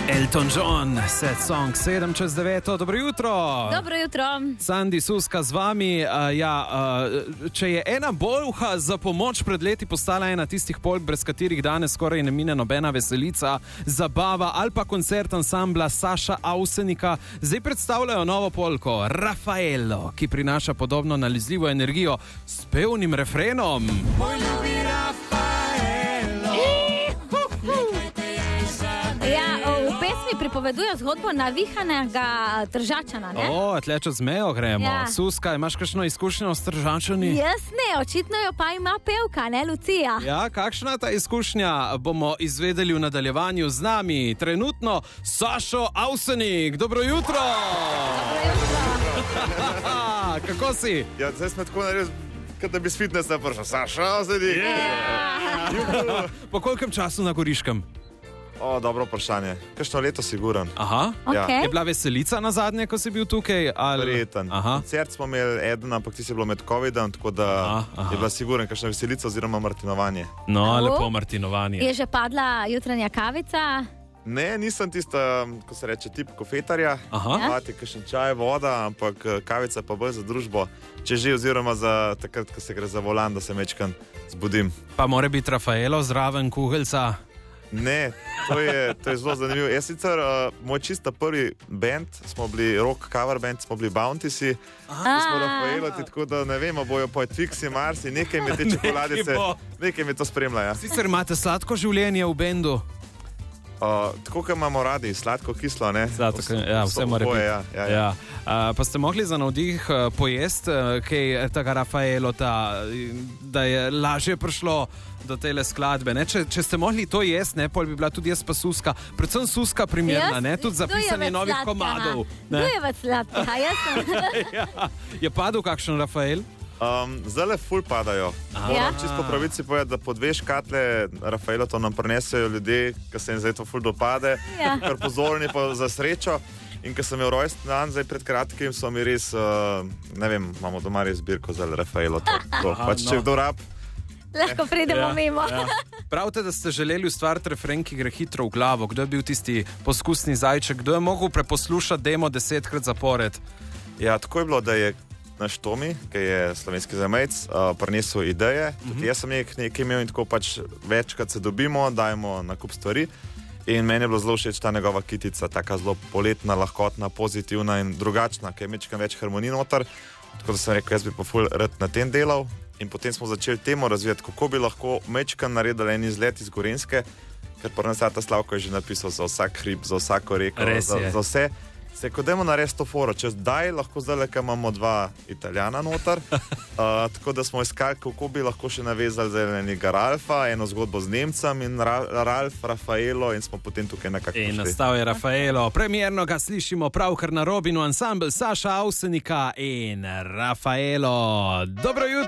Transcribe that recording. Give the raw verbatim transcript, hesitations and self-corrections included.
Elton John, Sad Song, sedem čez deveto, dobro jutro. Dobro jutro. Sandi Suska z vami. Uh, ja, uh, če je ena bolha za pomoč pred leti postala ena tistih polk, brez katerih danes skoraj ne mine nobena veselica, zabava ali pa koncert ansambla Saša Avsenika, zdaj predstavljajo novo polko Raffaello, ki prinaša podobno nalezljivo energijo s pevnim refrenom. Moj novi Raffaello. Ja, v pesmi pripoveduje zgodbo navihanega Tržačana, ne? O, tle čez mejo gremo. Ja. Suska, imaš kakšno izkušnjo s Tržačani? Jaz ne, očitno jo pa ima pevka, ne Lucija? Ja, kakšna ta izkušnja bomo izvedeli v nadaljevanju z nami. Trenutno Sašo Avsenik. Dobro jutro! Dobro jutro. Kako si? Ja, zdaj smo tako naredili, kot da bi s fitnesa prišel. Sašo Avsenik! Yeah. Po kolkem času na Goriškem? O, dobro vprašanje. Kakšno leto siguran? Aha. Okay. Je bila veselica na zadnje, ko si bil tukaj? Ali... Verjeten. Koncert smo imeli eden, ampak ti si bilo med covidom, tako da aha, aha. je bila siguran kakšna veselica oziroma martinovanje. No, lepo martinovanje. Je že padla jutranja kavica? Ne, nisem tista, ko se reče, tip kofetarja. Imate kakšen čaj, voda, ampak kavica pa bolj za družbo. Če že, oziroma za takrat, ko se gre za volan, da se mečkan zbudim. Pa mora biti Raffaello zraven kugelca? Ne, to je, to je zelo zanimivo. Jaz sicer, uh, moj čista prvi band, smo bili rock cover band, smo bili Bountysi, smo Raffaello, tako da ne vemo, bojo pojt Fiksi, Marsi, nekaj mi te čokoladice, nekaj mi to spremlja. Ja. Sicer imate sladko življenje v bendu? Uh, tako, kot imamo radi, sladko, kislo, ne? Sladko, ja, vse mora biti. Ja, ja, ja. Ja. Uh, pa ste mogli za navdih uh, pojesti uh, kaj tega Raffaello, ta, da je lažje prišlo do tele skladbe. Ne? Če, če ste mogli to jesti, ne, pol bi bila tudi jaz pa Suska. Predvsem Suska primerna, ne? Tudi za pisanje novih sladka, komadov. Kdo je več sladka? Jaz sem. Ja. Je padel kakšen Raffaello? Um, zdaj le ful padajo. Moram čisto po pravici povedati, da po dve škatle Raffaello to nam prinesejo ljudje, ki se jim zdaj to ful dopade, ja. Kar pozorni pa za srečo. In ko sem imel rojstni dan, zdaj pred kratkim, so mi res, uh, ne vem, imamo doma res zbirko za Raffaello. To, to. Aha, pač, če no. Kdo rab, lahko pridemo ja, mimo. Ja. Pravite, da ste želeli ustvariti refren, ki gre hitro v glavo. Kdo je bil tisti poskusni zajček? Kdo je mogel preposlušati demo desetkrat zapored? Ja, tako je bilo, da je naš Tomi, ki je slovenski zamejc, uh, prinesel ideje. Tudi uh -huh. jaz sem nekaj imel in tako pač večkrat se dobimo, dajemo na kup stvari. In meni je bilo zelo všeč ta njegova kitica, taka zelo poletna, lahkotna, pozitivna in drugačna, ki je mečkam več harmonij noter. Tako da sem rekel, jaz bi pa ful rad na tem delal. In potem smo začeli temo razvijati, kako bi lahko mečkam naredili en izlet iz Gorenjske, ker pa nas ta Slavko je že napisal za vsak hrib, za vsako reko, za, za vse. Se ko demo narediti to foro, čez daj, lahko zdaj le, imamo dva Italijana noter, uh, tako da smo iskali, kako bi lahko še navezali za enega Ralfa, eno zgodbo z Nemcem in Ra Ralf, Raffaello in smo potem tukaj nekako in nastal je Raffaello. Premierno ga slišimo pravkar na Robinu, ansambl Saša Avsenika in Raffaello. Dobro jutro!